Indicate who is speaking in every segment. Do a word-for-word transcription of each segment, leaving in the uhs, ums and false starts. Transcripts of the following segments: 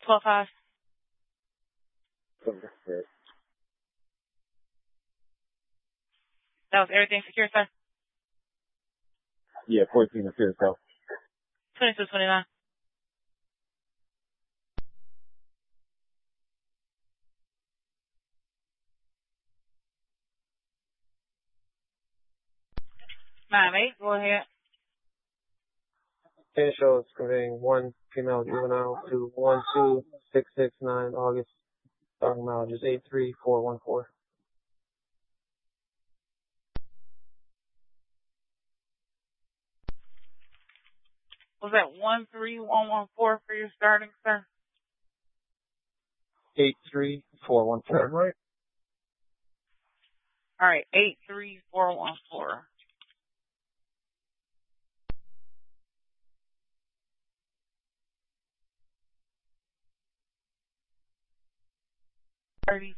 Speaker 1: twelve five. That was everything secure, sir?
Speaker 2: Yeah, fourteen to Curacao.
Speaker 1: twenty-two twenty-nine. nine eight, go ahead.
Speaker 3: Ten shows conveying one female juvenile to one two six six nine August. Starting mileage is eight three four one four.
Speaker 1: Was that one three one one four for your starting, sir?
Speaker 3: eight three four one four. Right.
Speaker 1: All right, eight three four one four. Thirty.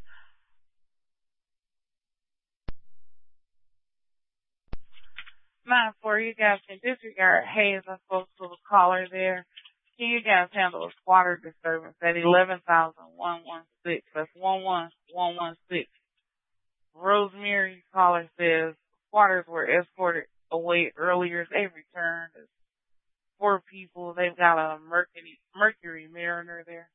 Speaker 1: Nine four, you guys can disregard Hayes. I spoke to the caller there. Can you guys handle a squatter disturbance at eleven thousand one one six? That's one one one one six. Rosemary caller says squatters were escorted away earlier. They returned. There's four people. They've got a Mercury Mercury Mariner there.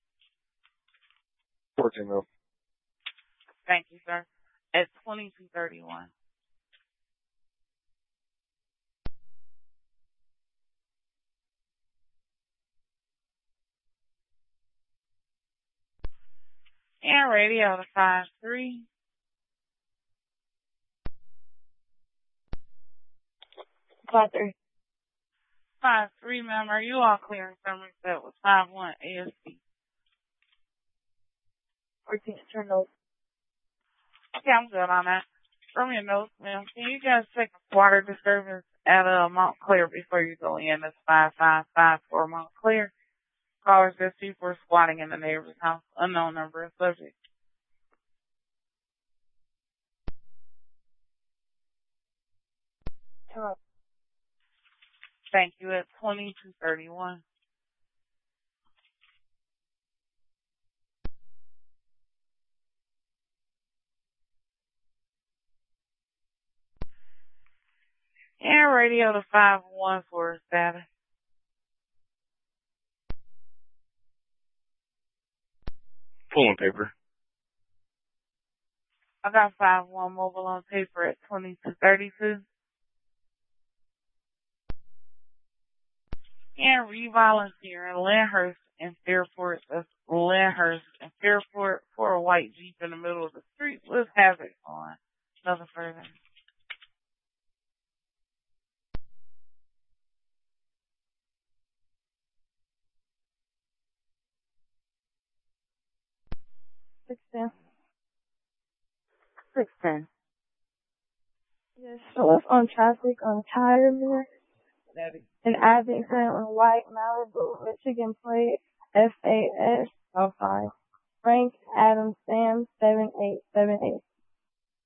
Speaker 2: fourteen mil.
Speaker 1: Thank you, sir. At twenty-two thirty-one. And radio to five three.
Speaker 4: Five three.
Speaker 1: Five three, ma'am. Are you all clearing summary set with five one A S C?
Speaker 4: Fourteen turn notes.
Speaker 1: Okay, I'm good on that. Throw me a note, ma'am. Can you guys check the water disturbance at uh, Montclair before you go in? That's five five five for Montclair. Callers says people are squatting in the neighbor's house. Unknown number of subjects.
Speaker 4: Turn up.
Speaker 1: Thank you. At twenty-two thirty-one. And radio to five one for status.
Speaker 2: Pulling paper.
Speaker 1: I got five one mobile on paper at twenty-two thirty-two. And re-volunteer in Lyndhurst and Fairport. That's Lyndhurst and Fairport for a white Jeep in the middle of the street with havoc on. Nothing further.
Speaker 4: Six ten.
Speaker 1: six ten.
Speaker 4: Yes, so it's on traffic on Tireman. An Abington on white Malibu, Michigan plate F A S oh five. Frank Adam Sam seven eight seven eight.